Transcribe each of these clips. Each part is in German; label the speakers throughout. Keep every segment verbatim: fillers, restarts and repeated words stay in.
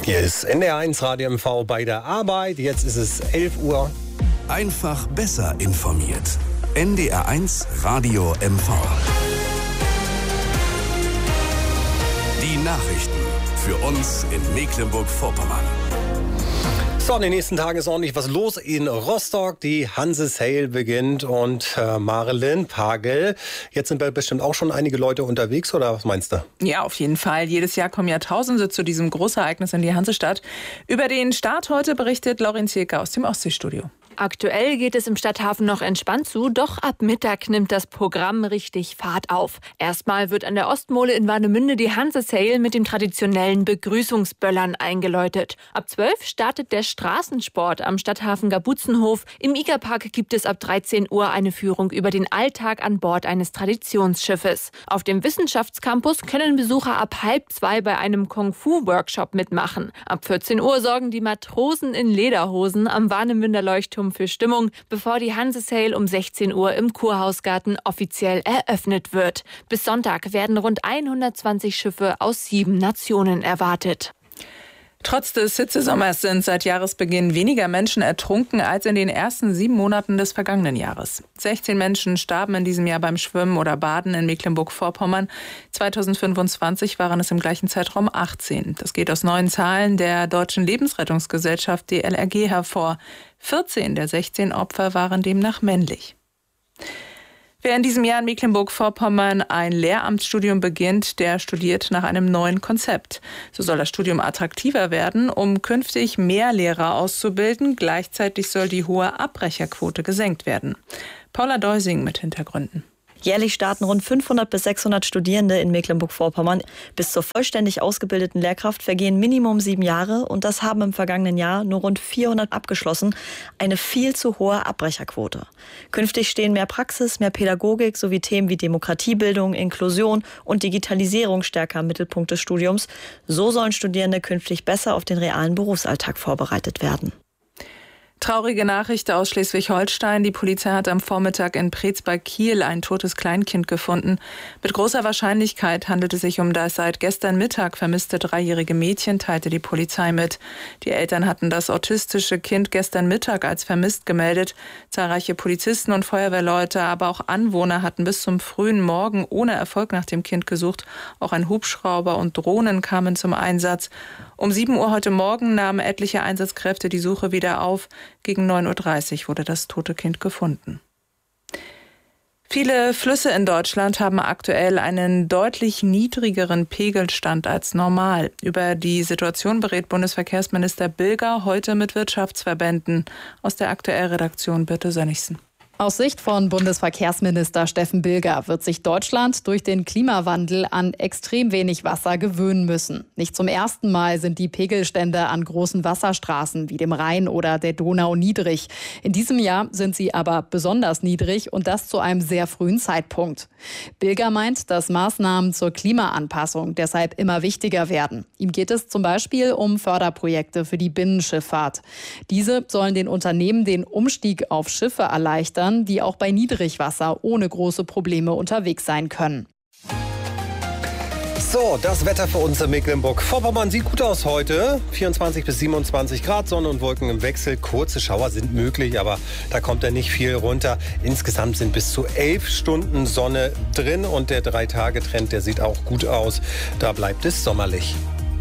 Speaker 1: Hier ist N D R eins Radio M V bei der Arbeit. Jetzt ist es elf Uhr.
Speaker 2: Einfach besser informiert. N D R eins Radio M V. Die Nachrichten für uns in Mecklenburg-Vorpommern.
Speaker 1: So, in den nächsten Tagen ist ordentlich was los in Rostock. Die Hanse Sale beginnt und äh, Marilyn Pagel. Jetzt sind bestimmt auch schon einige Leute unterwegs, oder was meinst du?
Speaker 3: Ja, auf jeden Fall. Jedes Jahr kommen ja Tausende zu diesem Großereignis in die Hansestadt. Über den Start heute berichtet Laurin Zielke aus dem Ostseestudio.
Speaker 4: Aktuell geht es im Stadthafen noch entspannt zu, doch ab Mittag nimmt das Programm richtig Fahrt auf. Erstmal wird an der Ostmole in Warnemünde die Hanse Sale mit dem traditionellen Begrüßungsböllern eingeläutet. Ab zwölf startet der Straßensport am Stadthafen Gabutzenhof. Im Igerpark gibt es ab dreizehn Uhr eine Führung über den Alltag an Bord eines Traditionsschiffes. Auf dem Wissenschaftscampus können Besucher ab halb zwei bei einem Kung-Fu-Workshop mitmachen. Ab vierzehn Uhr sorgen die Matrosen in Lederhosen am Warnemünder Leuchtturm für Stimmung, bevor die Hanse Sale um sechzehn Uhr im Kurhausgarten offiziell eröffnet wird. Bis Sonntag werden rund hundertzwanzig Schiffe aus sieben Nationen erwartet.
Speaker 3: Trotz des Hitzesommers sind seit Jahresbeginn weniger Menschen ertrunken als in den ersten sieben Monaten des vergangenen Jahres. sechzehn Menschen starben in diesem Jahr beim Schwimmen oder Baden in Mecklenburg-Vorpommern. zweitausendfünfundzwanzig waren es im gleichen Zeitraum achtzehn. Das geht aus neuen Zahlen der Deutschen Lebensrettungsgesellschaft D L R G hervor. vierzehn der sechzehn Opfer waren demnach männlich. Wer in diesem Jahr in Mecklenburg-Vorpommern ein Lehramtsstudium beginnt, der studiert nach einem neuen Konzept. So soll das Studium attraktiver werden, um künftig mehr Lehrer auszubilden. Gleichzeitig soll die hohe Abbrecherquote gesenkt werden. Paula Deusing mit Hintergründen.
Speaker 5: Jährlich starten rund fünfhundert bis sechshundert Studierende in Mecklenburg-Vorpommern. Bis zur vollständig ausgebildeten Lehrkraft vergehen Minimum sieben Jahre und das haben im vergangenen Jahr nur rund vierhundert abgeschlossen. Eine viel zu hohe Abbrecherquote. Künftig stehen mehr Praxis, mehr Pädagogik sowie Themen wie Demokratiebildung, Inklusion und Digitalisierung stärker im Mittelpunkt des Studiums. So sollen Studierende künftig besser auf den realen Berufsalltag vorbereitet werden.
Speaker 3: Traurige Nachricht aus Schleswig-Holstein. Die Polizei hat am Vormittag in Preetz bei Kiel ein totes Kleinkind gefunden. Mit großer Wahrscheinlichkeit handelt es sich um das seit gestern Mittag vermisste dreijährige Mädchen, teilte die Polizei mit. Die Eltern hatten das autistische Kind gestern Mittag als vermisst gemeldet. Zahlreiche Polizisten und Feuerwehrleute, aber auch Anwohner hatten bis zum frühen Morgen ohne Erfolg nach dem Kind gesucht. Auch ein Hubschrauber und Drohnen kamen zum Einsatz. Um sieben Uhr heute Morgen nahmen etliche Einsatzkräfte die Suche wieder auf. Gegen neun Uhr dreißig wurde das tote Kind gefunden. Viele Flüsse in Deutschland haben aktuell einen deutlich niedrigeren Pegelstand als normal. Über die Situation berät Bundesverkehrsminister Bilger heute mit Wirtschaftsverbänden. Aus der Aktuell-Redaktion Birte Sönnigsen.
Speaker 6: Aus Sicht von Bundesverkehrsminister Steffen Bilger wird sich Deutschland durch den Klimawandel an extrem wenig Wasser gewöhnen müssen. Nicht zum ersten Mal sind die Pegelstände an großen Wasserstraßen wie dem Rhein oder der Donau niedrig. In diesem Jahr sind sie aber besonders niedrig und das zu einem sehr frühen Zeitpunkt. Bilger meint, dass Maßnahmen zur Klimaanpassung deshalb immer wichtiger werden. Ihm geht es zum Beispiel um Förderprojekte für die Binnenschifffahrt. Diese sollen den Unternehmen den Umstieg auf Schiffe erleichtern, die auch bei Niedrigwasser ohne große Probleme unterwegs sein können.
Speaker 1: So, das Wetter für uns in Mecklenburg-Vorpommern sieht gut aus heute. vierundzwanzig bis siebenundzwanzig Grad, Sonne und Wolken im Wechsel. Kurze Schauer sind möglich, aber da kommt ja nicht viel runter. Insgesamt sind bis zu elf Stunden Sonne drin und der Drei-Tage-Trend, der sieht auch gut aus. Da bleibt es sommerlich.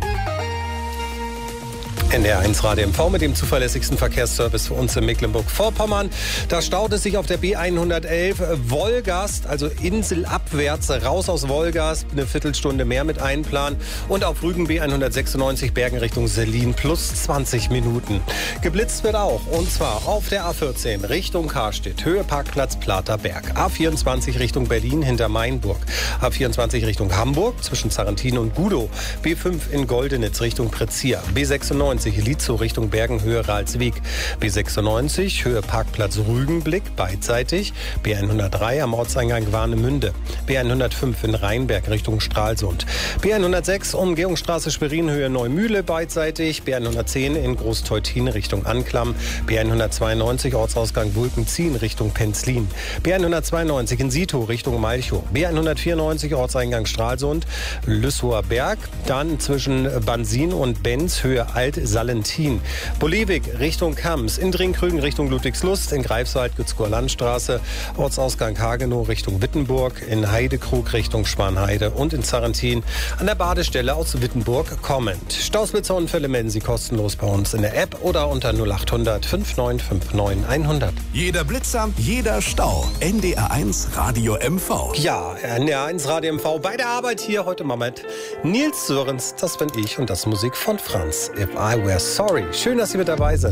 Speaker 1: N D R eins Radio M V mit dem zuverlässigsten Verkehrsservice für uns in Mecklenburg-Vorpommern. Da staut es sich auf der B hundertelf Wolgast, also inselabwärts, raus aus Wolgast, eine Viertelstunde mehr mit einplanen. Und auf Rügen B hundertsechsundneunzig Bergen Richtung Selin plus zwanzig Minuten. Geblitzt wird auch, und zwar auf der A vierzehn Richtung Karstedt, Höhe Parkplatz Platerberg. A vierundzwanzig Richtung Berlin hinter Mainburg. A vierundzwanzig Richtung Hamburg zwischen Sarrentin und Gudow. B fünf in Goldenitz Richtung Prezier. B sechsundneunzig fünfundneunzig Lietzow Richtung Bergen, Höhe Ralsweg. B sechsundneunzig, Höhe Parkplatz Rügenblick, beidseitig. B hundertdrei am Ortseingang Warnemünde. B hundertfünf in Rheinberg Richtung Stralsund. B hundertsechs Umgehungsstraße Schwerin, Höhe Neumühle, beidseitig. B hundertzehn in Großteutin Richtung Anklam. B hundertzweiundneunzig Ortsausgang Wulkenzien Richtung Penzlin. B hundertzweiundneunzig in Sito Richtung Malchow. B hundertvierundneunzig Ortseingang Stralsund, Lüssower Berg. Dann zwischen Bansin und Benz, Höhe Alt-Salentin. Bolewig Richtung Kams. In Drinkrügen Richtung Ludwigslust. In Greifswald Gützkower Landstraße. Ortsausgang Hagenow Richtung Wittenburg. In Heidekrug Richtung Schwanheide. Und in Zarrentin an der Badestelle aus Wittenburg kommend. Stausblitzerunfälle melden Sie kostenlos bei uns in der App oder unter null acht hundert fünf neun fünf neun hundert.
Speaker 2: Jeder Blitzer, jeder Stau. N D R eins Radio M V.
Speaker 1: Ja, N D R eins Radio M V bei der Arbeit hier heute mal mit Nils Sörens. Das bin ich und das Musik von Franz. If I Were Sorry. Schön, dass Sie mit dabei sind.